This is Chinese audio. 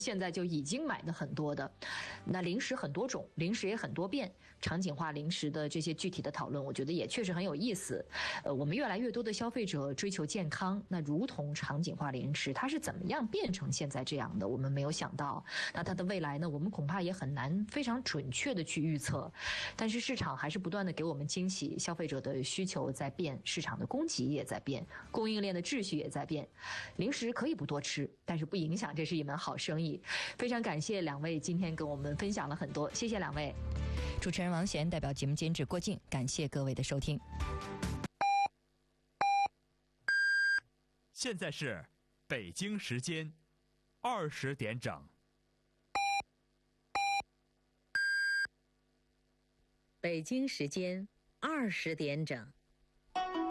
现在就已经买的很多的。那零食很多种，零食也很多变，场景化零食的这些具体的讨论，我觉得也确实很有意思。我们越来越多的消费者追求健康，那如同场景化零食，它是怎么样变成现在这样的？我们没有想到。那它的未来呢？我们恐怕也很难非常准确的去预测。但是市场还是不断的给我们惊喜，消费者的需求在变，市场的供给也在变，供应链的秩序也在变。零食可以不多吃，但是不影响这是一门好生意。非常感谢两位今天跟我们分享了很多，谢谢两位。 主持人王贤代表节目监制郭靖，感谢各位的收听。 现在是北京时间20点整。 北京时间20点整。